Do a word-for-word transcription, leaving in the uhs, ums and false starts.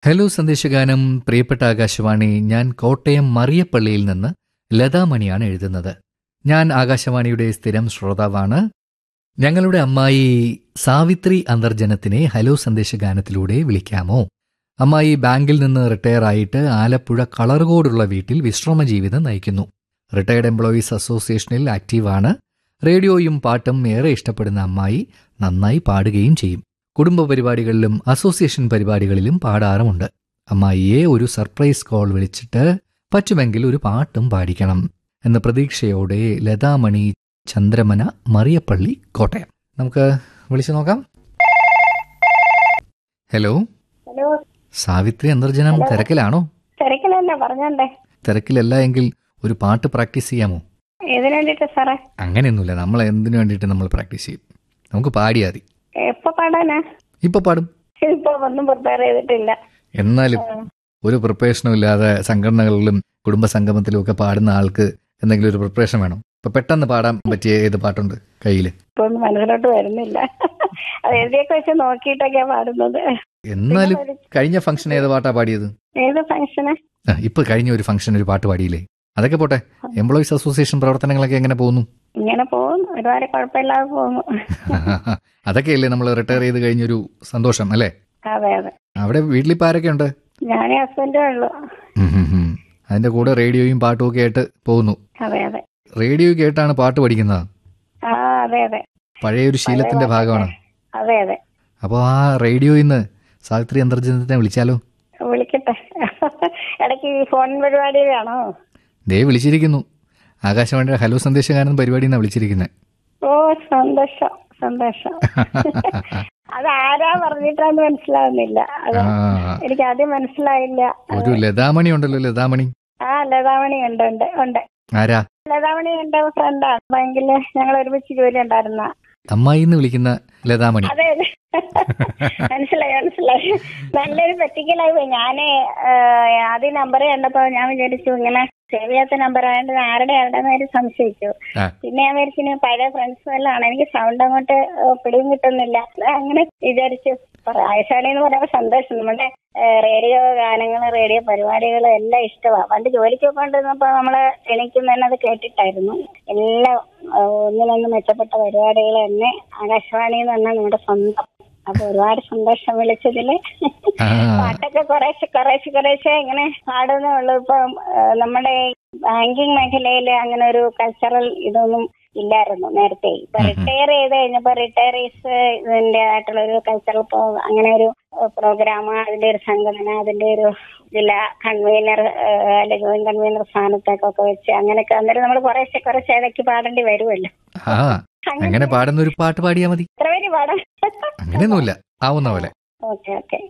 Hello സന്ദേശഗാനം. പ്രിയപ്പെട്ട ആകാശവാണി, ഞാൻ കോട്ടയം മറിയപ്പള്ളിയിൽ നിന്ന് ലതാമണിയാണ് എഴുതുന്നത്. ഞാൻ ആകാശവാണിയുടെ സ്ഥിരം ശ്രോതാവാണ്. ഞങ്ങളുടെ അമ്മായി സാവിത്രി അന്തർജനത്തിനെ ഹലോ സന്ദേശഗാനത്തിലൂടെ വിളിക്കാമോ? അമ്മായി ബാങ്കിൽ നിന്ന് റിട്ടയർ ആയിട്ട് ആലപ്പുഴ കളർകോടുള്ള വീട്ടിൽ വിശ്രമ ജീവിതം നയിക്കുന്നു. Retired employees അസോസിയേഷനിൽ ആക്റ്റീവാണ്. റേഡിയോയും പാട്ടും ഏറെ ഇഷ്ടപ്പെടുന്ന അമ്മായി നന്നായി പാടുകയും ചെയ്യും. കുടുംബ പരിപാടികളിലും അസോസിയേഷൻ പരിപാടികളിലും പാടാറുമുണ്ട്. അമ്മായിയെ ഒരു സർപ്രൈസ് കോൾ വിളിച്ചിട്ട് പറ്റുമെങ്കിൽ ഒരു പാട്ടും പാടിക്കണം എന്ന പ്രതീക്ഷയോടെ ലതാമണി, ചന്ദ്രമന, മറിയപ്പള്ളി, കോട്ടയം. നമുക്ക് വിളിച്ചു നോക്കാം. Hello hello Savitri Antharjanam, തിരക്കിലാണോ? തിരക്കിലല്ല, പറഞ്ഞോണ്ടേ. തിരക്കിലല്ല എങ്കിൽ ഒരു പാട്ട് പ്രാക്ടീസ് ചെയ്യാമോ? ഏതിനു വേണ്ടിട്ട് സാറേ? അങ്ങനെയൊന്നുമില്ല, നമ്മൾ എന്തിനു വേണ്ടിയിട്ട് നമ്മൾ പ്രാക്ടീസ് ചെയ്യും. നമുക്ക് പാടിയാൽ മതി. എപ്പോ പാടാനാ? ഇപ്പൊ പാടും. ഇപ്പൊ ഒന്നും പ്രിപ്പയർ ചെയ്തിട്ടില്ല. എന്നാലും ഒരു പ്രിപ്പറേഷനും ഇല്ലാതെ സംഘടനകളിലും കുടുംബ സംഗമത്തിലും ഒക്കെ പാടുന്ന ആൾക്ക് എന്തെങ്കിലും ഒരു പ്രിപ്പറേഷൻ വേണം. ഇപ്പൊ പെട്ടെന്ന് പാടാൻ പറ്റിയ ഏത് പാട്ടുണ്ട് കയ്യില്? ഇപ്പൊ ഒന്നും മനസ്സിലോട്ട് വരുന്നില്ല. അത് എഴുതിയൊക്കെ വെച്ച് നോക്കിയിട്ടൊക്കെയാ പാടുന്നത്. എന്നാലും കഴിഞ്ഞ ഫംഗ്ഷൻ ഏത് പാട്ടാ പാടിയത്? ഏത് ഫംഗ്ഷന്? ഇപ്പൊ കഴിഞ്ഞ ഒരു ഫംഗ്ഷൻ ഒരു പാട്ട് പാടിയില്ലേ? അതൊക്കെ പോട്ടെ. എംപ്ലോയീസ് അസോസിയേഷൻ പ്രവർത്തനങ്ങളൊക്കെ എങ്ങനെ പോകുന്നു? ഇങ്ങനെ പോകുന്നു, ഒരുപാട് കുഴപ്പമില്ലാതെ പോകുന്നു. അതൊക്കെയല്ലേ നമ്മൾ റിട്ടയർ ചെയ്ത് കഴിഞ്ഞൊരു സന്തോഷം അല്ലേ? അതെ അതെ. അവിടെ വീട്ടിലിപ്പോ ആരൊക്കെ ഉണ്ട്? ഞാനേ ഹസ്ബൻഡേ ഉള്ളു. അതിന്റെ കൂടെ റേഡിയോയും പാട്ടും ഒക്കെ ആയിട്ട് പോകുന്നു. അതെ അതെ. റേഡിയോ കേട്ടാണ് പാട്ട് പഠിക്കുന്നത്? ആ അതെ അതെ. പഴയൊരു ശീലത്തിന്റെ ഭാഗമാണ്. അതെ അതെ. അപ്പൊ ആ റേഡിയോയിൽ നിന്ന് സാവിത്രി അന്തർജനത്തിനെ വിളിച്ചാലോ? വിളിക്കട്ടെ. ഇടയ്ക്ക് ഫോൺ പരിപാടിയിലാണോ? ദേ വിളിച്ചിരിക്കുന്നു. ആകാശവാണിയുടെ ഹലോ സന്ദേശഗാനം പരിപാടി എന്നാ വിളിച്ചിരിക്കുന്നത്. ഓ സന്തോഷം സന്തോഷം. അത് ആരാ പറഞ്ഞിട്ടാന്ന് മനസ്സിലാവുന്നില്ല. അത് എനിക്ക് ആദ്യം മനസ്സിലായില്ല. ഒരു ലതാമണി ഉണ്ടല്ലോ, ലതാമണി. ആ ലതാമണി ഉണ്ട് ഉണ്ട് ഉണ്ട്. ആരാ? ലതാമണി എന്റെ ഫ്രണ്ടാണ്. ബാങ്കില് ഞങ്ങൾ ഒരുമിച്ച് ജോലി ഉണ്ടായിരുന്ന. അമ്മായിന്ന് വിളിക്കുന്ന ലതാമണി. അതെ അതെ. മനസ്സിലായി മനസ്സിലായി. നല്ലൊരു പറ്റിക്കലായി പോയി. ഞാന് ആദ്യം നമ്പർ കണ്ടപ്പോ ഞാൻ വിചാരിച്ചു ഇങ്ങനെ സേവ് ചെയ്യാത്ത നമ്പർ ആയതുകൊണ്ട് ആരുടെ ആരുടെന്ന് സംശയിച്ചു. പിന്നെ ഞാൻ വിചാരിച്ചു പഴയ ഫ്രണ്ട്സ് എല്ലാം എനിക്ക് സൗണ്ട് അങ്ങോട്ട് പിടിയും കിട്ടുന്നില്ല. അങ്ങനെ വിചാരിച്ചു. ആയിഷാണി എന്ന് പറയുമ്പോ സന്തോഷം. നമ്മുടെ റേഡിയോ ഗാനങ്ങള്, റേഡിയോ പരിപാടികളും എല്ലാം ഇഷ്ടമാണ്. പണ്ട് ജോലിക്ക് പോയിക്കൊണ്ടിരുന്നപ്പോ നമ്മള് ക്ഷണിക്കുന്ന തന്നെ അത് കേട്ടിട്ടായിരുന്നു. എല്ലാം ഒന്നിനൊന്ന് മെച്ചപ്പെട്ട പരിപാടികൾ തന്നെ ആകാശവാണി എന്ന് പറഞ്ഞാൽ നമ്മുടെ സ്വന്തം. അപ്പൊ ഒരുപാട് സന്തോഷം വിളിച്ചതില്. പാട്ടൊക്കെ കുറേശ്ശെ കുറേശ്ശെ കുറേശ്ശെ ഇങ്ങനെ പാടുന്നേ ഉള്ളൂ. ഇപ്പൊ നമ്മുടെ ബാങ്കിങ് മേഖലയില് അങ്ങനെ ഒരു കൾച്ചറൽ ഇതൊന്നും ഇല്ലായിരുന്നു നേരത്തെ. ഇപ്പൊ റിട്ടയർ ചെയ്ത് കഴിഞ്ഞപ്പോ റിട്ടയറീസ് ഇതിന്റെ ആയിട്ടുള്ള ഒരു കൾച്ചറൽ അങ്ങനെ ഒരു പ്രോഗ്രാം, അതിന്റെ ഒരു സംഘടന, അതിന്റെ ഒരു ജില്ലാ കൺവീനർ അല്ലെ ജോയിന്റ് കൺവീനർ സ്ഥാനത്തേക്കൊക്കെ വെച്ച് അങ്ങനെയൊക്കെ അന്നേരം നമ്മൾ കുറേശ്ശെ കുറേശ്ശെ ഇടയ്ക്ക് പാടേണ്ടി വരുമല്ലോ. അങ്ങനെ പാടുന്ന ഒരു പാട്ട് പാടിയാ മതി. എത്ര പേര് പാടാം? അങ്ങനെയൊന്നുമില്ല, ആവുന്ന പോലെ. Okay okay.